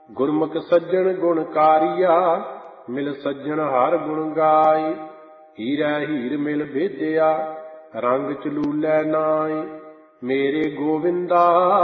ਗੁਰਮੁਖ ਸੱਜਣ ਗੁਣਕਾਰੀਆ, ਮਿਲ ਸੱਜਣ ਹਰ ਗੁਣ ਗਾਈ। ਹੀਰਾ ਹੀਰ ਮਿਲ ਭੇਜਿਆ, ਰੰਗ ਚਲੂਲੇ ਨਾਈ। ਮੇਰੇ ਗੋਵਿੰਦਾ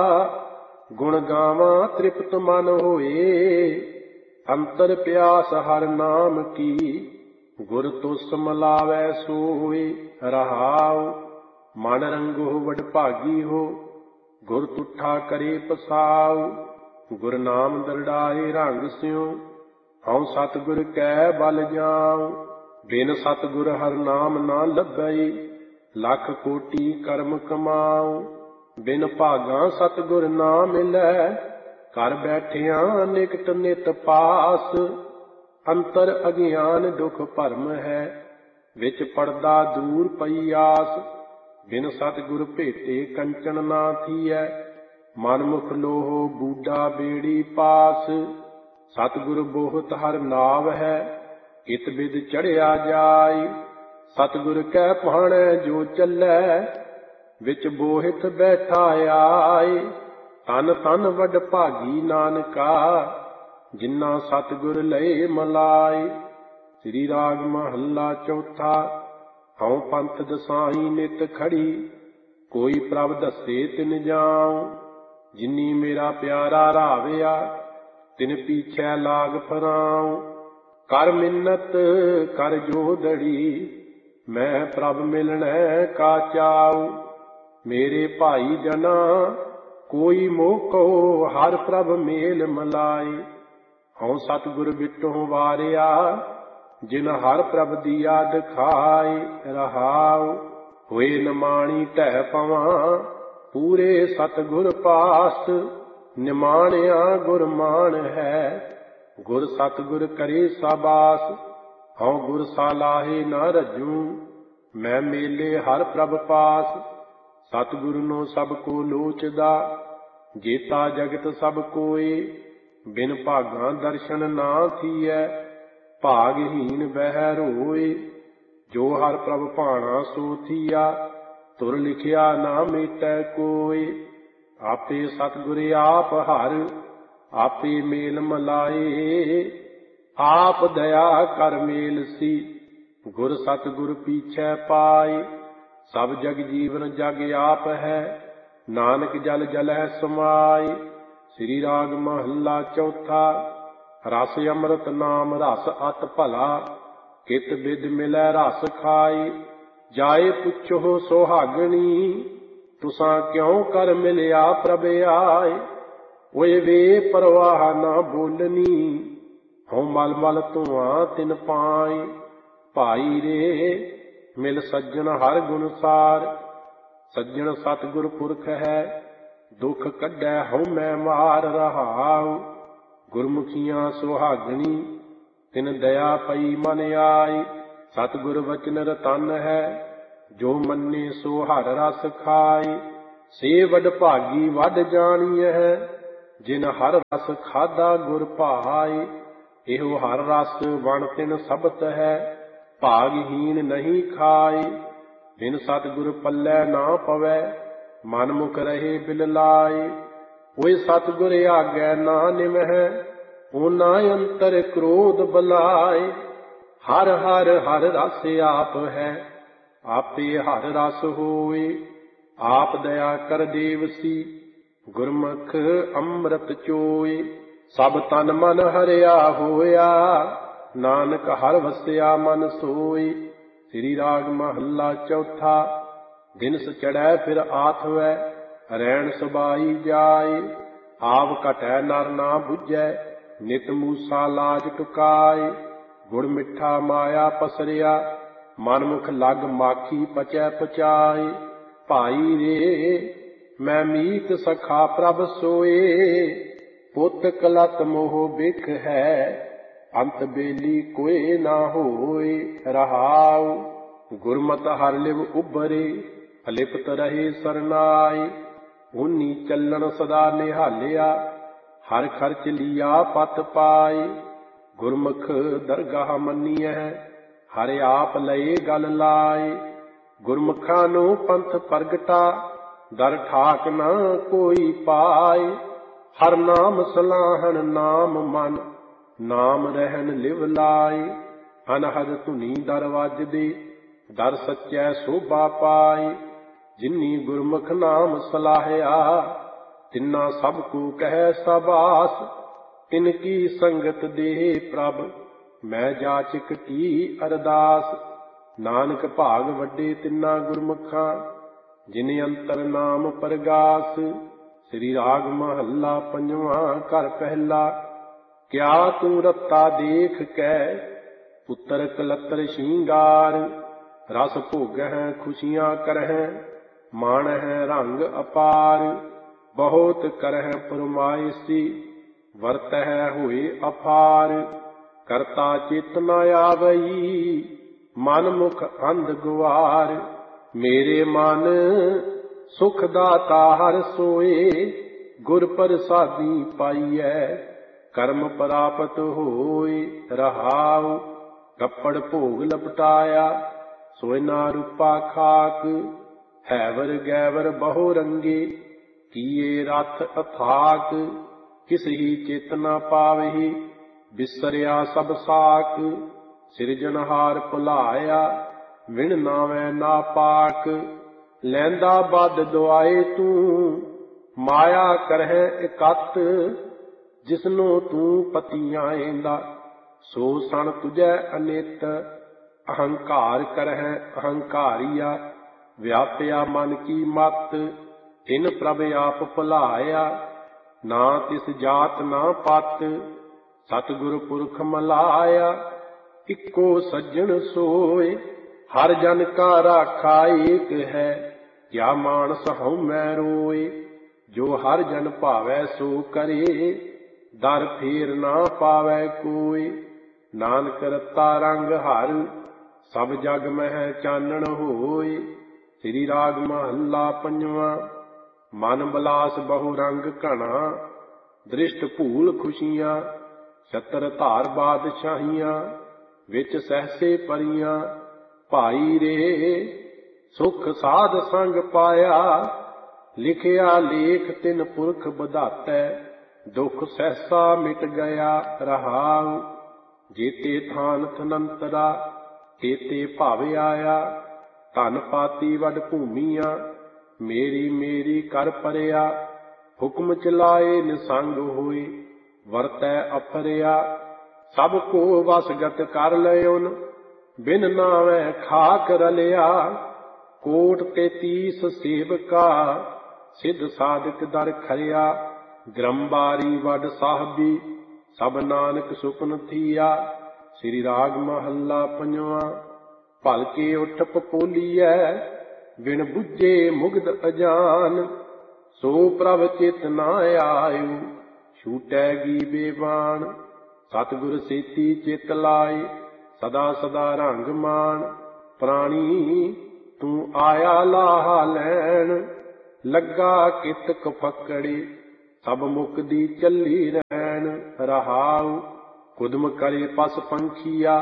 ਗੁਣ ਗਾਵਾਂ ਤ੍ਰਿਪਤ ਮਨ ਹੋਏ। ਅੰਤਰ ਪਿਆਸ ਹਰ ਨਾਮ ਕੀ, ਗੁਰ ਤੁਸ ਮਿਲਾਵੈ ਸੋਏ। ਰਹਾਉ ਮਨ ਰੰਗੋ ਵਡਭਾਗੀ ਹੋ, ਗੁਰ ਤੁਠਾ ਕਰੇ ਪਸਾਉ। ਗੁਰ ਨਾਮ ਦਰੜਾਏ ਰੰਗ ਸਿਉ, ਹਉ ਸਤਿਗੁਰ ਕੈ ਬਲ ਜਾਉ। ਬਿਨ ਸਤਿਗੁਰ ਹਰ ਨਾਮ ਨਾ ਲੱਭੈ, ਲੱਖ ਕੋਟੀ ਕਰਮ ਕਮਾਉ। ਬਿਨ ਭਾਗਾਂ ਸਤਿਗੁਰ ਨਾ ਮਿਲੈ, ਘਰ ਬੈਠਿਆਂ ਨਿਕਟ ਨਿਤ ਪਾਸ। ਅੰਤਰ ਅਗਿਆਨ ਦੁਖ ਭਰਮ ਹੈ, ਵਿੱਚ ਪੜਦਾ ਦੂਰ ਪਈ ਆਸ। ਬਿਨ ਸਤਿਗੁਰ ਭੇਟੇ ਕੰਚਨ ਨਾ ਥੀਐ, ਮਨ ਮੁਖ ਲੋਹ ਬੂਡਾ ਬੇੜੀ ਪਾਸ। ਸਤਿਗੁਰ ਬੋਹਤ ਹਰ ਨਾਵ ਹੈ, ਇਤ ਬਿਦ ਚੜ੍ਹਿਆ ਜਾਈ। ਸਤਿਗੁਰ ਕੈ ਭਾਣੈ ਜੋ ਚੱਲੈ, ਵਿੱਚ ਬੋਹਿਤ ਬੈਠਾ ਆਏ। ਤਨ ਤਨ ਵਡਭਾਗੀ ਨਾਨਕਾ, ਜਿਨ੍ਹਾਂ ਸਤਿਗੁਰ ਲਏ ਮਲਾਈ। ਸ੍ਰੀ ਰਾਗ ਮਹੱਲਾ ਚੌਥਾ। ਹਉ ਪੰਥ ਦਸਾਈ ਨਿਤ ਖੜੀ, ਕੋਈ ਪ੍ਰਭ ਦੱਸੇ ਤਿਨ ਜਾਉ। ਜਿਨੀ ਮੇਰਾ ਪਿਆਰਾ ਰਾਵਿਆ, ਤਿਨ ਪੀਛੈ ਲਾਗ ਫਰਾਉ। ਕਰ ਮਿੰਨਤ ਕਰ ਜੋਦੜੀ, ਮੈਂ ਪ੍ਰਭ ਮਿਲਣੈ ਕਾ ਚਾਉ। ਮੇਰੇ ਭਾਈ ਜਨਾ ਕੋਈ ਮੋਕੋ, ਹਰ ਪ੍ਰਭ ਮੇਲ ਮਲਾਈ। ਹਉ ਸਤਿਗੁਰ ਬਿਟੋਂ ਵਾਰਿਆ, ਜਿਨ ਹਰ ਪ੍ਰਭ ਦੀਆ ਦਿਖਾਈ। ਰਹਾਉ ਹੋਏ ਨਿਮਾਣੀ ਢਹਿ ਪਵਾਂ, ਪੂਰੇ ਸਤਿਗੁਰ ਪਾਸ। ਨਿਮਾਣਿਆ ਗੁਰ ਮਾਣ ਹੈ, ਗੁਰ ਸਤਿਗੁਰ ਕਰੇ ਸਾਬਾਸ। ਹਉ ਗੁਰ ਸਾਲਾਹੇ ਨਾ ਰੱਜੂ, ਮੈਂ ਮੇਲੇ ਹਰ ਪ੍ਰਭ ਪਾਸ। ਸਤਿਗੁਰ ਨੂੰ ਸਭ ਕੋ ਲੋਚਦਾ, ਜੇਤਾ ਜਗਤ ਸਭ ਕੋਏ। ਬਿਨ ਭਾਗਾਂ ਦਰਸ਼ਨ ਨਾ ਥੀਐ, ਭਾਗਹੀਨ ਬਹਿ ਰੋਏ। ਜੋ ਹਰ ਪ੍ਰਭ ਭਾਣਾ ਸੋ ਥੀਆ, ਤੁਰ ਲਿਖਿਆ ਨਾ ਮੇਟੈ ਕੋਇ। ਆਪੇ ਸਤਿਗੁਰ ਆਪ ਹਰ, ਆਪੇ ਮੇਲ ਮਲਾਏ। ਆਪ ਦਇਆ ਕਰ ਮੇਲ ਸੀ, ਗੁਰ ਸਤਿਗੁਰ ਪੀਛੈ ਪਾਏ। ਸਭ ਜਗ ਜੀਵਨ ਜਗ ਆਪ ਹੈ, ਨਾਨਕ ਜਲ ਜਲੈ ਸਮਾਏ। ਸ੍ਰੀ ਰਾਗ ਮਹੱਲਾ ਚੌਥਾ। ਰਸ ਅੰਮ੍ਰਿਤ ਨਾਮ ਰਸ ਅਤ ਭਲਾ, ਕਿਤ ਬਿਦ ਮਿਲੈ ਰਸ ਖਾਈ। ਜਾਏ ਪੁੱਛੋ ਸੁਹਾਗਣੀ, ਤੁਸਾਂ ਕਿਉ ਕਰ ਮਿਲਿਆ ਪ੍ਰਭ ਆਏ। ਓਏ ਵੇ ਪਰਵਾਹ ਨਾ ਬੋਲਣੀ, ਹਉ ਮਲ ਮਲ ਧੂਆਂ ਤਿਨ ਪਾਈ। ਭਾਈ ਰੇ ਮਿਲ ਸੱਜਣ ਹਰ ਗੁਣ ਸਾਰ, ਸੱਜਣ ਸਤਿਗੁਰ ਪੁਰਖ ਹੈ। ਦੁਖ ਕੱਢੈ ਹਉਮੈ ਮਾਰ। ਰਹਾਉ ਗੁਰਮੁਖੀਆਂ ਸੁਹਾਗਣੀ, ਤਿਨ ਦਇਆ ਪਈ ਮਨ ਆਈ। ਸਤਿਗੁਰ ਵਚਨ ਰਤਨ ਹੈ, ਜੋ ਮੰਨੇ ਸੋ ਹਰ ਰਸ ਖਾਈ। ਸੇ ਵਡਭਾਗੀ ਵਡ ਜਾਣੀਐ, ਜਿਨ ਹਰ ਰਸ ਖਾਧਾ ਗੁਰ ਭਾਈ। ਇਹੋ ਹਰ ਰਸ ਵਣ ਤਿਨ ਸਬਤ ਹੈ, ਭਾਗਹੀਨ ਨਹੀਂ ਖਾਈ। ਬਿਨ ਸਤਿਗੁਰ ਪੱਲੇ ਨਾ ਪਵੈ, ਮਨ ਮੁਖ ਰਹੇ ਬਿਲ ਲਾਈ। ਓਏ ਸਤਿਗੁਰ ਆਗੈ ਨਾ ਨਿਵਹਿ, ਓਨਾ ਅੰਤਰ ਕ੍ਰੋਧ ਬਲਾਏ। ਹਰ ਹਰ ਹਰ ਰਸ ਆਪ ਹੈ, ਆਪੇ ਹਰ ਰਸ ਹੋਏ। ਆਪ ਦਇਆ ਕਰ ਦੇਵਸੀ, ਗੁਰਮੁਖ ਅੰਮ੍ਰਿਤ ਚੋਏ। ਸਭ ਤਨ ਮਨ ਹਰਿਆ ਹੋਇਆ, ਨਾਨਕ ਹਰ ਵਸਿਆ ਮਨ ਸੋਏ। ਸ੍ਰੀ ਰਾਗ ਮਹੱਲਾ ਚੌਥਾ। ਦਿਨਸ ਚੜ੍ਹੈ ਫਿਰ ਆਥਵੈ, ਰੈਣ ਸਬਾਈ ਜਾਏ। ਆਪ ਘਟੈ ਨਰ ਨਾ ਬੁਝੈ, ਨਿਤ ਮੂਸਾ ਲਾਜ ਟੁਕਾਏ। ਗੁੜ ਮਿੱਠਾ ਮਾਇਆ ਪਸਰਿਆ, ਮਨ ਮੁਖ ਲਗ ਮਾਖੀ ਪਚੈ ਪਚਾਏ। ਭਾਈ ਰੇ ਮੈਂ ਮੀਤ ਸਖਾ ਪ੍ਰਭ ਸੋਏ, ਪੁੱਤ ਕਲਤ ਮੋਹ ਬਿਖ ਹੈ। ਅੰਤ ਬੇਲੀ ਕੋਇ ਨਾ ਹੋਏ। ਰਹਾਉ ਗੁਰਮਤਿ ਹਰਿ ਲਿਵ ਉਭਰੇ, ਅਲਿਪਤ ਰਹੇ ਸਰਨਾਏ। ਓਨੀ ਚੱਲਣ ਸਦਾ ਨਿਹਾਲਿਆ, ਹਰ ਖਰਚ ਲੀਆ ਪਤ ਪਾਏ। ਗੁਰਮੁਖ ਦਰਗਾਹ ਮੰਨੀਐ, ਹਰਿ ਆਪ ਲਏ ਗਲ ਲਾਏ। ਗੁਰਮੁਖਾਂ ਨੂੰ ਪੰਥ ਪ੍ਰਗਟਾ, ਦਰ ਠਾਕ ਨਾ ਕੋਈ ਪਾਏ। ਹਰ ਨਾਮ ਸਲਾਹਣ ਨਾਮ ਮਨ, ਨਾਮ ਰਹਿਣ ਲਿਵ ਲਾਏ। ਅਨਹਦ ਧੁਨੀ ਦਰ ਵੱਜਦੇ, ਦਰ ਸੱਚੈ ਸੋਭਾ ਪਾਏ। ਜਿਨੀ ਗੁਰਮੁਖ ਨਾਮ ਸਲਾਹਿਆ, ਤਿਨਾ ਸਭ ਕੋ ਕਹਿ ਸਬਾਸ। ਤਿਨ ਕੀ ਸੰਗਤ ਦੇ ਪ੍ਰਭ, ਮੈਂ ਜਾਚਕ ਕੀ ਅਰਦਾਸ। ਨਾਨਕ ਭਾਗ ਵੱਡੇ ਤਿਨਾ ਗੁਰਮੁਖਾਂ, ਜਿਨ ਅੰਤਰ ਨਾਮ ਪਰਗਾਸ। ਸ੍ਰੀ ਰਾਗ ਮਹੱਲਾ ਪੰਜਵਾਂ। ਘਰ ਪਹਿਲਾ। ਕਿਆ ਤੂੰ ਰਤਾ ਦੇਖ ਕੈ, ਪੁੱਤਰ ਕਲਤਰ ਸ਼ਿੰਗਾਰ। ਰਸ ਭੋਗਹਿ ਖੁਸ਼ੀਆਂ ਕਰਹਿ, ਮਾਣਹਿ ਰੰਗ ਅਪਾਰ। ਬਹੁਤ ਕਰਹਿ ਫੁਰਮਾਇਸ਼ੀ, ਵਰਤਹਿ ਹੋਏ ਅਫਾਰ। ਕਰਤਾ ਚਿਤ ਨ ਆਵਈ, ਮਨ ਮੁਖ ਅੰਧ ਗੁਆਰ। ਮੇਰੇ ਮਨ ਸੁਖ ਦਾਤਾ ਹਰਿ ਸੋਏ, ਗੁਰ ਪ੍ਰਸਾਦੀ ਪਾਈਐ। ਕਰਮ ਪ੍ਰਾਪਤ ਹੋਏ ਰਹਾਉ, ਕੱਪੜ ਭੋਗ ਲਪਟਾਇਆ। ਸੋਇਨਾ ਰੂਪਾ ਖਾਕ, ਹੈਵਰ ਗੈਵਰ ਬਹੁ ਰੰਗੇ। ਕੀਏ ਰਥ ਅਥਾਕ, ਕਿਸ ਹੀ ਚਿਤ ਨ ਪਾਵਹੀ। ਬਿਸਰਿਆ ਸਭ ਸਾਕ, ਸਿਰਜਣਹਾਰ ਭੁਲਾਇਆ। ਵਿਣ ਨਾਵੈ ਨਾ ਪਾਕ, ਲੈਂਦਾ ਬਦ ਦੁਆਏ ਤੂੰ। ਮਾਇਆ ਕਰਹਿ ਇਕੱਤ, ਜਿਸਨੂੰ ਤੂੰ ਪਤੀ ਆਏਂਦਾ। ਸੋ ਸਣ ਤੁਝੈ ਅਨਿਤ, ਅਹੰਕਾਰ ਕਰਹਿ ਅਹੰਕਾਰੀਆ। ਵਿਆਪਿਆ ਮਨ ਕੀ ਮਤ, ਤਿਨ ਪ੍ਰਭ ਆਪ ਭੁਲਾਇਆ। ਨਾ ਤਿਸ ਜਾਤ ਨਾ ਪਤ, ਸਤਿਗੁਰ ਪੁਰਖ ਮਲਾਇਆ। ਇੱਕੋ ਸੱਜਣ ਸੋਏ, ਹਰ ਜਨ ਕਾ ਰਾਖਾ ਏਕ ਹੈ। ਕਿਆ ਮਾਨਸ ਹਉਮੈ ਰੋਏ, ਜੋ ਹਰ ਜਨ ਭਾਵੈ ਸੋ ਕਰੇ। ਦਰ ਫੇਰ ਨਾ ਪਾਵੈ ਕੋਇ, ਨਾਨਕ ਰਤਾ ਰੰਗ ਹਰ। ਸਭ ਜਗ ਮਹਿ ਚਾਨਣ ਹੋਏ। ਸ੍ਰੀ ਰਾਗ ਮਹੱਲਾ ਪੰਜਵਾਂ। ਮਨ ਬਲਾਸ ਬਹੁ ਰੰਗ ਘਣਾ, ਦ੍ਰਿਸ਼ਟ ਭੂਲ ਖੁਸ਼ੀਆਂ। ਛਤਰ ਧਾਰ ਬਾਦਸ਼ਾਹੀਆਂ, ਵਿੱਚ ਸਹਸੇ ਪਰੀਆਂ। ਭਾਈ ਰੇ ਸੁਖ ਸਾਧ ਸੰਗ ਪਾਇਆ, ਲਿਖਿਆ ਲੇਖ ਤਿਨ ਪੁਰਖ ਬਧਾਤੈ। ਦੁਖ ਸਹਿਸਾ ਮਿਟ ਗਿਆ ਰਹਾਉ, ਜੇਤੇ ਥਾਨ ਥਨੰਤਰਾ। ਤੇਤੇ ਭਵ ਆਇਆ, ਧਨ ਪਾਤੀ ਵੱਡ ਭੂਮੀਆਂ। ਮੇਰੀ ਮੇਰੀ ਕਰ ਪਰਿਆ, ਹੁਕਮ ਚਲਾਏ ਨਿਸੰਗ ਹੋਏ। ਵਰਤੈ ਅਫਰਿਆ, ਸਭ ਕੋ ਵਸਗਤ ਕਰ ਲਇਉਨ। ਬਿਨ ਨਾਵੈ ਖਾਕ ਰਲਿਆ, ਕੋਟ 33 ਸੇਵਕਾ। ਸਿੱਧ ਸਾਧਕ ਦਰ ਖਰਿਆ, ਗ੍ਰੰਬਾਰੀ ਵੱਡ ਸਾਹਿਬੀ। ਸਭ ਨਾਨਕ ਸੁਪਨ ਥੀਆ। ਸ੍ਰੀ ਰਾਗ ਮਹੱਲਾ ਪੰਜਵਾਂ। ਭਲਕੇ ਉਠ ਪਪੋਲੀਐ, ਬਿਨ ਬੁੱਝੇ ਮੁਗਧ ਅਜਾਨ। ਸੋ ਪ੍ਰਭ ਚਿਤ ਨਾ ਆਇਓ, ਛੂਟੈਗੀ ਬੇਬਾਨ। ਸਤਿਗੁਰ ਸੇਤੀ ਚਿਤ ਲਾਏ, ਸਦਾ ਸਦਾ ਰੰਗ ਮਾਨ। ਪ੍ਰਾਣੀ ਤੂੰ ਆਇਆ ਲਾਹਾ ਲੈਣ, ਲੱਗਾ ਕਿਤਕ ਫੱਕੜੀ। ਸਭ ਮੁਕਦੀ ਚੱਲੀ ਰਹਿਣ ਰਹਾਉ, ਕੁਦਮ ਕਰੇ ਪਸ ਪੰਖੀਆ।